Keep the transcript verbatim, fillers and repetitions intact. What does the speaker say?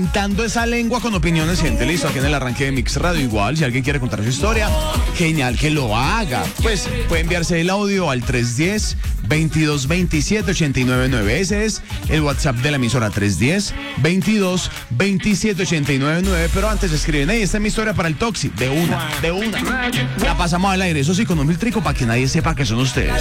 Cantando esa lengua con opiniones, gente, listo, aquí en el arranque de Mix Radio. Igual, si alguien quiere contar su historia, genial que lo haga. Pues puede enviarse el audio al tres uno cero, veintidós veintisiete, ochenta y nueve nueve. Ese es el WhatsApp de la emisora, tres uno cero, veintidós veintisiete, ochenta y nueve nueve. Pero antes escriben, hey, esta es mi historia para el Toxi. De una, de una. La pasamos al aire, eso sí, con un filtrico para que nadie sepa que son ustedes.